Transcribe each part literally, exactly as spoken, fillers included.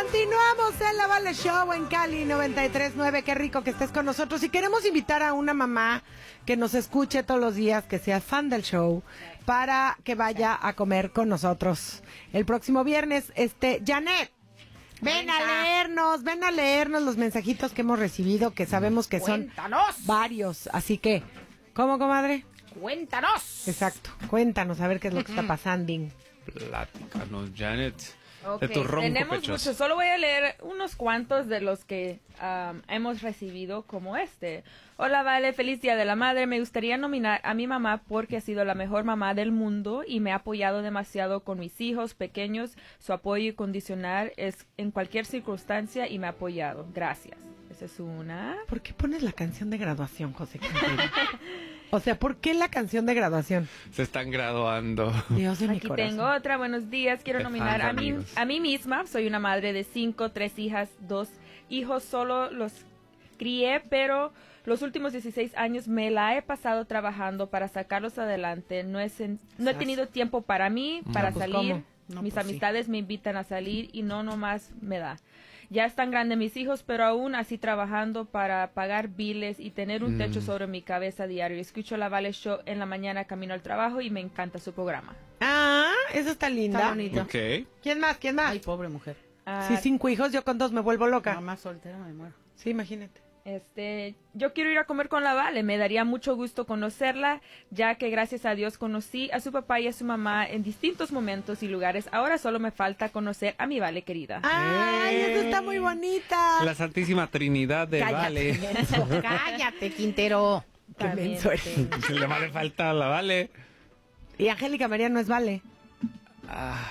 Continuamos en la Vale Show en Cali noventa y tres punto nueve. Qué rico que estés con nosotros. Y queremos invitar a una mamá que nos escuche todos los días, que sea fan del show, para que vaya a comer con nosotros el próximo viernes. Este, Janet, ven a leernos, ven a leernos los mensajitos que hemos recibido, que sabemos que son Cuéntanos. varios. Así que, ¿cómo, comadre? Cuéntanos. Exacto, cuéntanos a ver qué es lo que está pasando. Platícanos, Janet. Okay, De tu ronco tenemos pechoso. muchos, solo voy a leer unos cuantos de los que um, hemos recibido como este. Hola Vale, feliz Día de la Madre, me gustaría nominar a mi mamá porque ha sido la mejor mamá del mundo y me ha apoyado demasiado con mis hijos pequeños, su apoyo incondicional es en cualquier circunstancia y me ha apoyado, gracias. Esa es una. ¿Por qué pones la canción de graduación, José Quintero? O sea, ¿por qué la canción de graduación? Se están graduando. Dios de mi Aquí corazón. tengo otra, buenos días, quiero Qué nominar fan, a mí, amigos. a mí misma, soy una madre de cinco, tres hijas, dos hijos, solo los crié, pero los últimos dieciséis años me la he pasado trabajando para sacarlos adelante, no, es en- no he tenido tiempo para mí, para pues, salir, ¿cómo? No, mis pues, sí. amistades me invitan a salir y no nomás me da. Ya están grandes mis hijos, pero aún así trabajando para pagar biles y tener un techo sobre mi cabeza diario. Escucho la Vale Show en la mañana camino al trabajo y me encanta su programa. Ah, eso está linda. Está bonito. Ok. ¿Quién más? ¿Quién más? Ay, pobre mujer. Ah, Sí, cinco hijos, yo con dos me vuelvo loca. Mamá soltera me muero. Sí, imagínate. Este, yo quiero ir a comer con la Vale, me daría mucho gusto conocerla, ya que gracias a Dios conocí a su papá y a su mamá en distintos momentos y lugares. Ahora solo me falta conocer a mi Vale querida. Ay, Eh. eso está muy bonita. La Santísima Trinidad de Cállate, Vale. menso, cállate, Quintero. Qué También, menso eres. sí. Se le vale falta a la Vale. Y Angélica María no es Vale. Ah,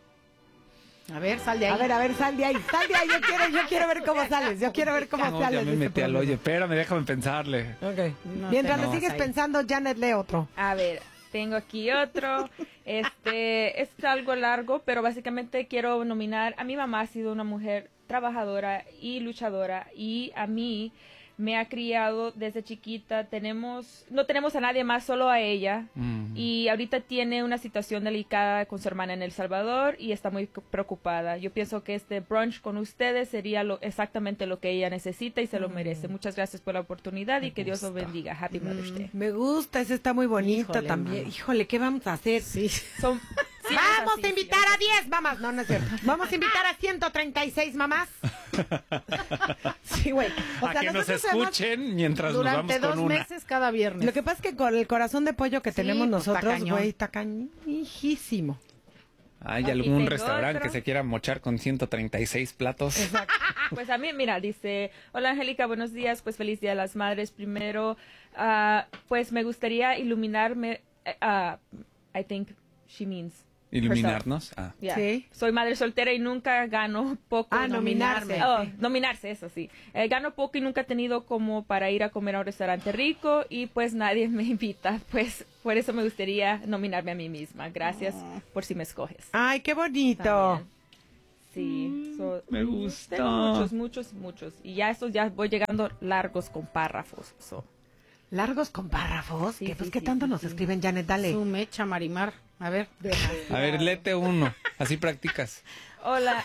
A ver, sal de ahí. A ver, a ver, sal de ahí, sal de ahí. Yo quiero, yo quiero ver cómo sales. Yo quiero ver cómo no, sales. ya me de este metí al programa. hoyo. Espérame, déjame pensarle. Ok. No Mientras te le sigues ahí. pensando, Janet lee otro. A ver, tengo aquí otro. Este es algo largo, pero básicamente quiero nominar a mi mamá. Ha sido una mujer trabajadora y luchadora y a mí me ha criado desde chiquita. Tenemos, no tenemos a nadie más, solo a ella. Mm. Y ahorita tiene una situación delicada con su hermana en El Salvador y está muy c- preocupada. Yo pienso que este brunch con ustedes sería lo, exactamente lo que ella necesita y se lo merece. Muchas gracias por la oportunidad y que Dios lo bendiga. Happy Mother's Day. Me gusta, ese está muy bonito Híjole, también. mano. Híjole, ¿qué vamos a hacer? Sí. Son, sí, Vamos es así, a invitar sí, a diez mamás. No, no es cierto. Vamos a invitar a ciento treinta y seis mamás. Sí, güey. O a sea, que nos nosotros hemos- escuchen mientras nos Durante vamos dos con una. meses cada viernes. Lo que pasa es que con el corazón de pollo que Sí, tenemos pues, está nosotros, cañón. güey, está cañísimo. ¿Hay Aquí algún tengo restaurante otro. que se quiera mochar con ciento treinta y seis platos? Pues a mí, mira, dice, hola Angélica, buenos días, pues feliz Día de las Madres. Primero, ah, pues me gustaría iluminarme, eh, ah, I think she means ¿Iluminarnos? Ah. Yeah. Sí. Soy madre soltera y nunca gano poco. Ah, nominarse. Oh, nominarse, eso sí. Eh, gano poco y nunca he tenido como para ir a comer a un restaurante rico y pues nadie me invita. Pues por eso me gustaría nominarme a mí misma. Gracias por si me escoges. Ay, qué bonito. También. Sí. so- me gusta. Tengo muchos, muchos, muchos. Y ya estos ya voy llegando largos con párrafos. so. Largos con párrafos. Sí, ¿Qué, pues, sí, ¿qué sí, tanto sí, nos sí. escriben, Janet? Dale. Su mecha, Marimar. A ver. A ver, léete uno. Así practicas. Hola.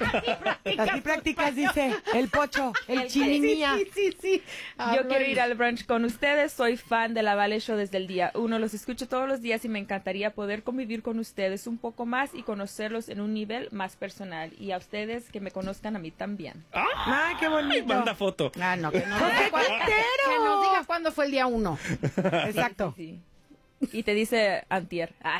Así prácticas, dice el pocho, el, El- chirimía. Sí, sí, sí. Yo Hablo quiero y- ir al brunch con ustedes, soy fan de la Vale Show desde el día uno, los escucho todos los días y me encantaría poder convivir con ustedes un poco más y conocerlos en un nivel más personal y a ustedes que me conozcan a mí también. Ay, qué Ay, bonito. manda foto. Ah, no, que no. ¡José cuándo- Quintero! Que nos diga cuándo fue el día uno. Exacto. Sí. Y te dice antier. Ah.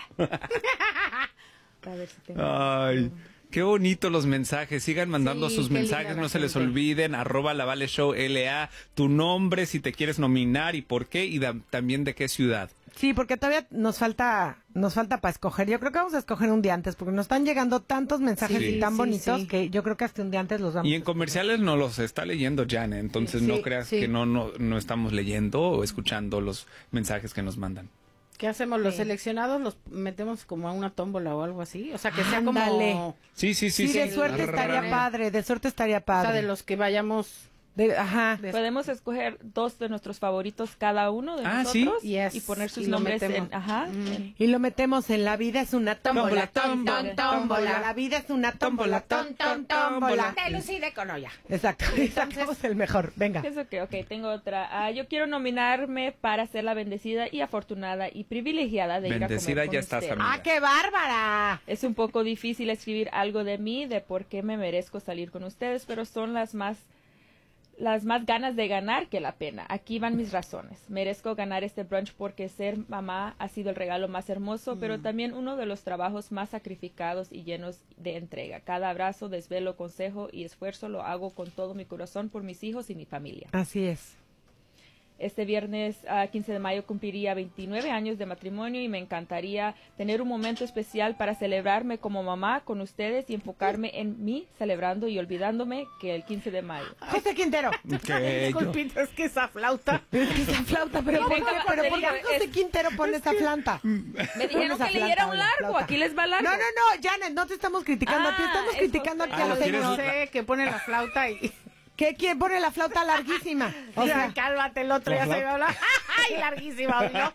A ver si tengo. Ay, qué bonito los mensajes. Sigan mandando Sí, sus qué mensajes, linda la no se les gente. olviden. Arroba la Vale Show L A, tu nombre, si te quieres nominar y por qué, y da- también de qué ciudad. Sí, porque todavía nos falta, nos falta para escoger. Yo creo que vamos a escoger un día antes, porque nos están llegando tantos mensajes Sí. y tan Sí, bonitos sí. que yo creo que hasta un día antes los vamos Y a en escoger. comerciales no los está leyendo Janet, entonces Sí, no sí, creas sí. que no, no, no estamos leyendo o escuchando los mensajes que nos mandan. ¿Qué hacemos? ¿Los Sí. seleccionados los metemos como a una tómbola o algo así? O sea, que sea Ándale. como... Sí, sí, sí. Sí, sí. de suerte estaría Rrr. padre, de suerte estaría O padre. sea, de los que vayamos De, ajá. Podemos escoger dos de nuestros favoritos cada uno de Ah, nosotros ¿sí? Yes. y poner sus Y lo nombres en, metemos. ajá, Mm. en- Y lo metemos en La vida es una tómbola, Tómbola, ton, ton, tómbola. La vida es una tómbola, ton, ton, tómbola. De Lucide con olla. Exacto. Y sacamos el mejor. Venga. Eso que, ok, tengo otra. Ah, yo quiero nominarme para ser la bendecida y afortunada y privilegiada de ir a Bendecida comer con ya estás, ustedes. amiga. ¡Ah, qué bárbara! Es un poco difícil escribir algo de mí, de por qué me merezco salir con ustedes, pero son las más las más ganas de ganar que la pena. Aquí van mis razones. Merezco ganar este brunch porque ser mamá ha sido el regalo más hermoso, pero también uno de los trabajos más sacrificados y llenos de entrega. Cada abrazo, desvelo, consejo y esfuerzo lo hago con todo mi corazón por mis hijos y mi familia. Así es. Este viernes uh, quince de mayo cumpliría veintinueve años de matrimonio y me encantaría tener un momento especial para celebrarme como mamá con ustedes y enfocarme en mí celebrando y olvidándome que el quince de mayo. José Quintero. Que yo- Disculpita, es que esa flauta. Esa flauta, pero ¿por qué, Venga, pero te ¿por qué digo, José es- Quintero pone esa flauta? Me dijeron esa que flauta, leyera un la largo, flauta. aquí les va largo. No, no, no, Janet, no te estamos criticando, te Ah, estamos es criticando José. aquí a Ah, los ¿lo quieres? señores. No sé, que pone la flauta y... ¿Qué? ¿Quién pone la flauta larguísima? O O sea, sea, cálmate, el otro ¿La ya se flauta? iba a hablar. ¡Ay, larguísima! ¿No?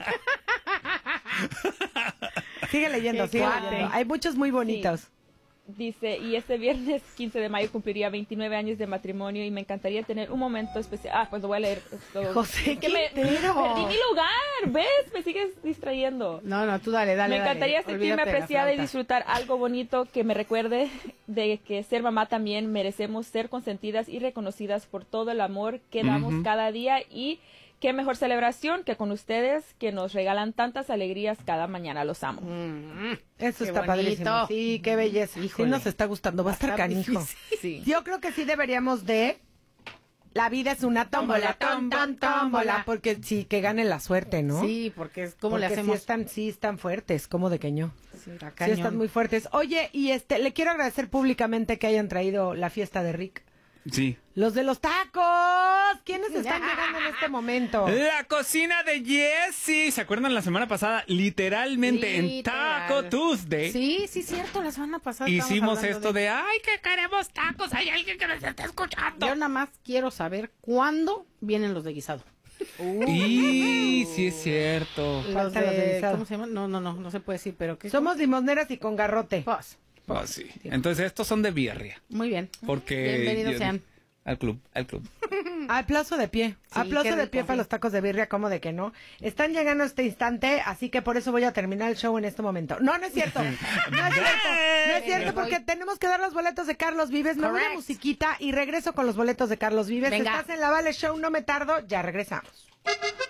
sigue leyendo, Qué sigue cuate. leyendo. Hay muchos muy bonitos. Dice, y este viernes quince de mayo cumpliría veintinueve años de matrimonio y me encantaría tener un momento especial. Ah, pues lo voy a leer. Esto. José Es que me, Quintero. perdí mi lugar, ¿ves? Me sigues distrayendo. No, no, tú dale, dale, Me encantaría dale. sentirme Olvídate de la apreciada y flauta. disfrutar algo bonito que me recuerde de que ser mamá también merecemos ser consentidas y reconocidas por todo el amor que damos Ujú. cada día y qué mejor celebración que con ustedes que nos regalan tantas alegrías cada mañana. Los amo. Mm, Eso Qué está bonito. padrísimo. Sí, qué belleza. Sí Híjole. nos está gustando, va a estar Está canijo. difícil. Sí. Yo creo que sí deberíamos de... La vida es una tómbola, ton, ton, tómbola. Porque sí, que gane la suerte, ¿no? Sí, porque es como le Porque hacemos. Sí están, sí están fuertes, como de queño. Sí, está Sí cañón. están muy fuertes. Oye, y este, le quiero agradecer públicamente que hayan traído la fiesta de Rick. Sí. Los de los tacos. ¿Quiénes están llegando en este momento? La cocina de Jessie. ¿Se acuerdan la semana pasada? Literalmente en Literal. Taco Tuesday. Sí, sí, cierto. La semana pasada estábamos Hicimos hablando esto de, ay, que queremos tacos. Hay alguien que nos está escuchando. Yo nada más quiero saber cuándo vienen los de guisado. Y sí es cierto. Los Faltan los de de... guisado. ¿Cómo se llama? No, no, no, no se puede decir, pero ¿qué? Somos limosneras y con garrote. Pues, Ah, sí. Entonces estos son de birria. muy bien. Porque Bienvenidos yo- sean. al club, al club. Aplauso de pie. Sí, Aplauso qué de rico, pie para sí. los tacos de birria, como de que no. Están llegando a este instante, así que por eso voy a terminar el show en este momento. No, no es cierto. No es cierto. No es cierto porque tenemos que dar los boletos de Carlos Vives. Me voy a Correct. musiquita y regreso con los boletos de Carlos Vives. Venga. Estás en la Vale Show, no me tardo, ya regresamos.